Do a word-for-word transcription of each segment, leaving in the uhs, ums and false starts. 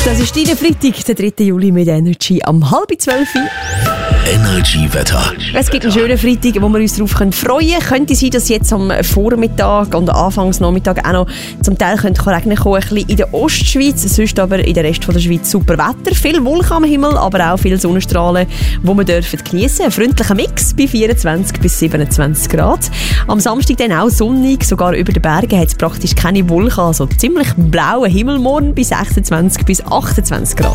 Das ist dein Freitag, der dritte Juli mit Energy am halb zwölf. Energy Wetter. Es gibt einen schönen Freitag, wo wir uns darauf freuen können. Könnte sein, dass jetzt am Vormittag und Anfangsnachmittag auch noch zum Teil könnte regnen kommen, ein bisschen in der Ostschweiz, sonst aber in der Rest von der Schweiz super Wetter. Viel Wolken am Himmel, aber auch viele Sonnenstrahlen, die wir dürfen geniessen. Ein freundlicher Mix bei vierundzwanzig bis siebenundzwanzig Grad. Am Samstag dann auch sonnig, sogar über den Bergen hat es praktisch keine Wolken, also ziemlich blauer Himmel morgen bei sechsundzwanzig bis achtundzwanzig Grad.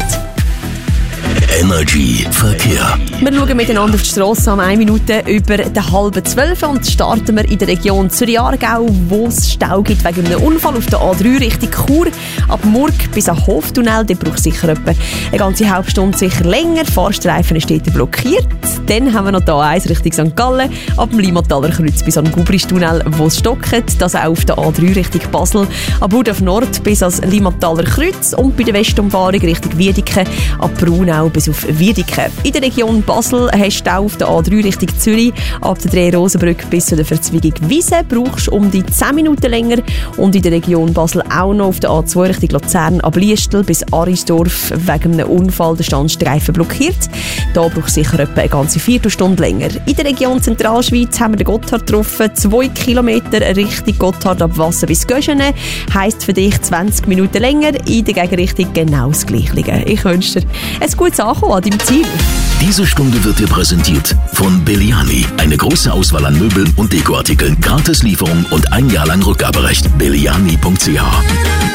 Energy Verkehr. Wir schauen miteinander auf die Strasse um eine Minute über den halben zwölf und starten wir in der Region Zürich-Aargau, wo es Stau gibt wegen einem Unfall auf der A drei Richtung Chur. Ab Murg bis an Hoftunnel, der braucht sicher etwa eine ganze halbe Stunde, sicher länger. Fahrstreifen ist dort blockiert. Dann haben wir noch da eins Richtung Sankt Gallen, ab dem Limataler Kreuz bis an den Gubristunnel, wo es stockt. Das auch auf der A drei Richtung Basel, ab Budorf Nord bis ans Limataler Kreuz und bei der Westumfahrung Richtung Wiedeke, ab Braunau bis auf Wiedeke. In der Region Basel hast du auch auf der A drei Richtung Zürich ab der Dreh-Rosenbrücke bis zu der Verzweigung Wiese brauchst um die zehn Minuten länger und in der Region Basel auch noch auf der A zwei Richtung Luzern ab Liestel bis Arisdorf wegen einem Unfall der Standstreifen blockiert. Da braucht es sicher etwa eine ganze Viertelstunde länger. In der Region Zentralschweiz haben wir den Gotthard getroffen, zwei Kilometer Richtung Gotthard ab Wasser bis Göschene, heisst für dich zwanzig Minuten länger, in der Gegenrichtung genau das Gleiche. Ich wünsche dir ein gutes Ankommen an deinem Ziel. Diese Stunde wird dir präsentiert von Belliani. Eine große Auswahl an Möbeln und Dekoartikeln, Gratislieferung und ein Jahr lang Rückgaberecht. belliani punkt c h